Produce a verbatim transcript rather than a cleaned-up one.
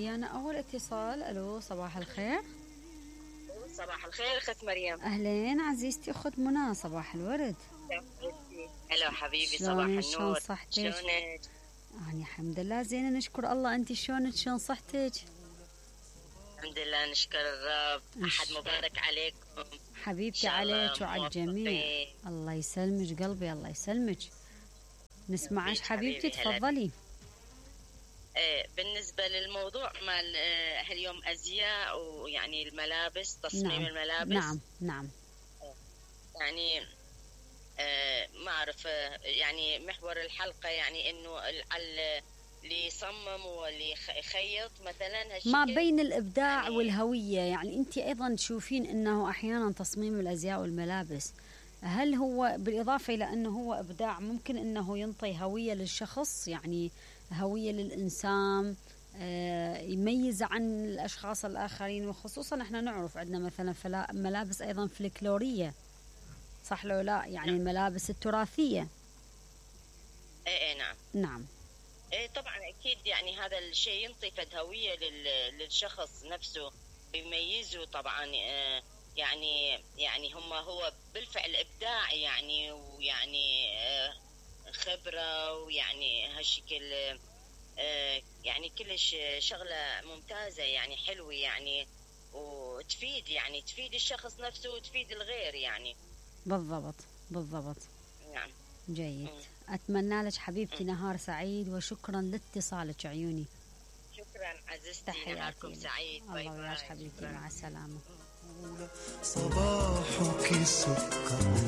ويانا أول اتصال. ألو صباح الخير. صباح الخير أخت مريم. أهلين عزيزتي أخت منى، صباح الورد. هلا حبيبي، صباح شلونك؟ النور. شلون صحتك؟ شلونك؟ أنا الحمد لله زينة نشكر الله. أنتي شلونك؟ شلون صحتك؟ الحمد لله نشكر الرب. أحد مبارك عليكم حبيبتي عليك وعلى الجميع. الله يسلمك قلبي، الله يسلمك. نسمعش حبيبتي، تفضلي. ايه بالنسبة للموضوع مال هاليوم أزياء ويعني الملابس، تصميم نعم. الملابس. نعم نعم. يعني آه ما أعرف، يعني محور الحلقة يعني إنه اللي يصمم واللي يخيط مثلا ما بين الإبداع يعني والهوية. يعني أنت أيضا تشوفين أنه أحيانا تصميم الأزياء والملابس، هل هو بالإضافة إلى أنه هو إبداع ممكن أنه ينطي هوية للشخص، يعني هوية للإنسان، يميز عن الأشخاص الآخرين؟ وخصوصا احنا نعرف عندنا مثلا ملابس أيضا فلكلورية، صح لو لا؟ يعني الملابس التراثية. ايه ايه نعم نعم. ايه طبعا اكيد، يعني هذا الشيء ينطي فد هوية للشخص نفسه، بيميزه طبعا. آه يعني يعني هم هو بالفعل ابداع يعني، ويعني آه خبرة، ويعني هالشكل آه يعني كلش شغلة ممتازة يعني حلوة يعني، وتفيد يعني تفيد الشخص نفسه وتفيد الغير يعني. بالضبط بالضبط. نعم. جيد. م. أتمنى لك حبيبتي م. نهار سعيد، وشكرا لاتصالك عيوني. شكرا عزيزتي، نهاركم سعيد. الله وياك حبيبتي، مع السلامة. صباحك سكر